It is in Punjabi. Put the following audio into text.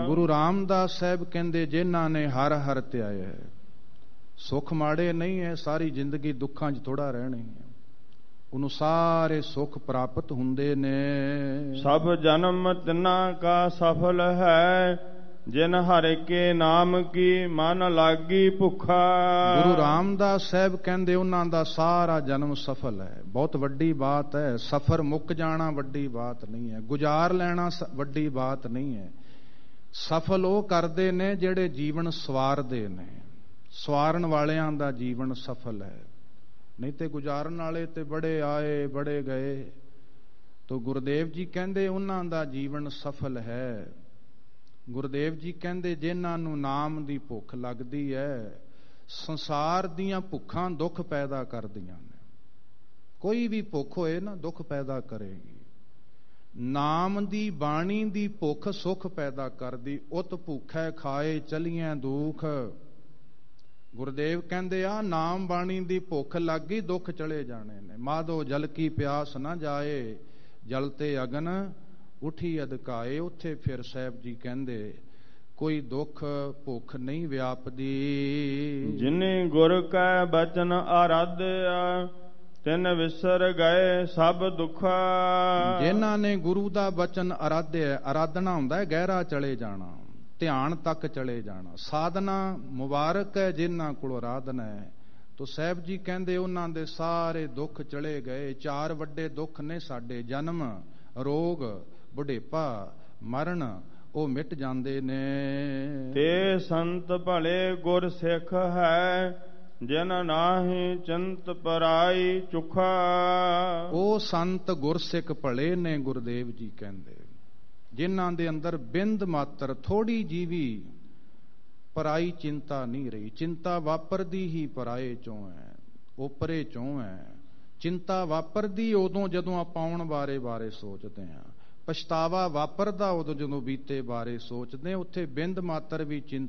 ਗੁਰੂ ਰਾਮਦਾਸ ਸਾਹਿਬ ਕਹਿੰਦੇ ਜਿਨ੍ਹਾਂ ਨੇ ਹਰ ਹਰ ਧਿਆਇਆ ਹੈ, ਸੁੱਖ ਮਾੜੇ ਨਹੀਂ ਹੈ, ਸਾਰੀ ਜ਼ਿੰਦਗੀ ਦੁੱਖਾਂ 'ਚ ਥੋੜਾ ਰਹਿਣੀ ਹੈ, ਉਹਨੂੰ ਸਾਰੇ ਸੁੱਖ ਪ੍ਰਾਪਤ ਹੁੰਦੇ ਨੇ। ਸਭ ਜਨਮ ਤਿਨਾਂ ਕਾ ਸਫਲ ਹੈ, ਜਿਨ ਹਰਿ ਕੇ ਨਾਮ ਕੀ ਮਨ ਲਾਗੀ ਭੁੱਖਾ। ਗੁਰੂ ਰਾਮਦਾਸ ਸਾਹਿਬ ਕਹਿੰਦੇ ਉਹਨਾਂ ਦਾ ਸਾਰਾ ਜਨਮ ਸਫਲ ਹੈ। ਬਹੁਤ ਵੱਡੀ ਬਾਤ ਹੈ। ਸਫਰ ਮੁੱਕ ਜਾਣਾ ਵੱਡੀ ਬਾਤ ਨਹੀਂ ਹੈ, ਗੁਜ਼ਾਰ ਲੈਣਾ ਵੱਡੀ ਬਾਤ ਨਹੀਂ ਹੈ। ਸਫਲ ਉਹ ਕਰਦੇ ਨੇ ਜਿਹੜੇ ਜੀਵਨ ਸਵਾਰਦੇ ਨੇ, ਸਵਾਰਨ ਵਾਲਿਆਂ ਦਾ ਜੀਵਨ ਸਫਲ ਹੈ। ਨਹੀਂ ਤੇ ਗੁਜ਼ਾਰਨ ਵਾਲੇ ਤੇ ਬੜੇ ਆਏ ਬੜੇ ਗਏ। ਤੋ ਗੁਰਦੇਵ ਜੀ ਕਹਿੰਦੇ ਉਹਨਾਂ ਦਾ ਜੀਵਨ ਸਫਲ ਹੈ। ਗੁਰਦੇਵ ਜੀ ਕਹਿੰਦੇ ਜਿਨ੍ਹਾਂ ਨੂੰ ਨਾਮ ਦੀ ਭੁੱਖ ਲੱਗਦੀ ਹੈ, ਸੰਸਾਰ ਦੀਆਂ ਭੁੱਖਾਂ ਦੁੱਖ ਪੈਦਾ ਕਰਦੀਆਂ ਨੇ। ਕੋਈ ਵੀ ਭੁੱਖ ਹੋਏ ਨਾ ਦੁੱਖ ਪੈਦਾ ਕਰੇਗੀ। ਨਾਮ ਦੀ ਬਾਣੀ ਦੀ ਭੁੱਖ ਸੁੱਖ ਪੈਦਾ ਕਰਦੀ। ਉਤ ਭੁੱਖੈ ਖਾਏ ਚਲੀਆਂ ਦੁੱਖ। ਗੁਰਦੇਵ ਕਹਿੰਦੇ ਆ ਨਾਮ ਬਾਣੀ ਦੀ ਭੁੱਖ ਲੱਗ ਗਈ, ਦੁੱਖ ਚਲੇ ਜਾਣੇ ਨੇ। ਮਾਧੋ ਜਲ ਕੀ ਪਿਆਸ ਨਾ ਜਾਏ, ਜਲ ਤੇ ਅਗਨ ਉਠੀ ਅਦਕਾਏ। ਉੱਥੇ ਫਿਰ ਸਾਹਿਬ ਜੀ ਕਹਿੰਦੇ ਕੋਈ ਦੁੱਖ ਭੁੱਖ ਨਹੀਂ ਵਿਆਪਦੀ। ਜਿਨੇ ਗੁਰ ਕੈ ਬਚਨ ਆਰਾਧਿਆ, ਤਿਨ ਵਿਸਰ ਗਏ ਸਭ ਦੁੱਖਾ। ਜਿਨ੍ਹਾਂ ਨੇ ਗੁਰੂ ਦਾ ਬਚਨ ਆਰਾਧਿਆ, ਆਰਾਧਨਾ ਹੁੰਦਾ ਹੈ ਗਹਿਰਾ ਚਲੇ ਜਾਣਾ, ਧਿਆਨ ਤੱਕ ਚਲੇ ਜਾਣਾ। ਸਾਧਨਾ ਮੁਬਾਰਕ ਹੈ ਜਿਨ੍ਹਾਂ ਕੋਲ ਆਰਾਧਨਾ ਹੈ। ਤੋ ਸਾਹਿਬ ਜੀ ਕਹਿੰਦੇ ਉਹਨਾਂ ਦੇ ਸਾਰੇ ਦੁੱਖ ਚਲੇ ਗਏ। ਚਾਰ ਵੱਡੇ ਦੁੱਖ ਨੇ ਸਾਡੇ, ਜਨਮ, ਰੋਗ, ਬੁਢੇਪਾ, ਮਰਨ, ਉਹ ਮਿਟ ਜਾਂਦੇ ਨੇ। ਤੇ ਸੰਤ ਭਲੇ ਗੁਰ ਸਿੱਖ ਹੈ, ਜਿਨ ਨਾਹੀ ਚਿੰਤ ਪਰਾਈ ਚੁਖਾ। ਉਹ ਸੰਤ ਗੁਰਸਿੱਖ ਭਲੇ ਨੇ, ਗੁਰਦੇਵ ਜੀ ਕਹਿੰਦੇ, ਜਿਨ੍ਹਾਂ ਦੇ ਅੰਦਰ ਬਿੰਦ ਮਾਤਰ ਥੋੜੀ ਜੀਵੀ ਪਰਾਈ ਚਿੰਤਾ ਨਹੀਂ ਰਹੀ। ਚਿੰਤਾ ਵਾਪਰਦੀ ਹੀ ਪਰਾਏ ਚੋਂ ਹੈ, ਓਪਰੇ ਚੋਂ ਹੈ। ਚਿੰਤਾ ਵਾਪਰਦੀ ਉਦੋਂ ਜਦੋਂ ਆਪਾਂ ਆਉਣ ਬਾਰੇ ਸੋਚਦੇ ਹਾਂ, ਪਛਤਾਵਾ ਵਾਪਰਦਾ ਉਦੋਂ ਜਦੋਂ ਬੀਤੇ ਬਾਰੇ ਸੋਚਦੇ। ਉੱਥੇ ਬਿੰਦ ਮਾਤਰ ਵੀ ਚਿੰਤਾ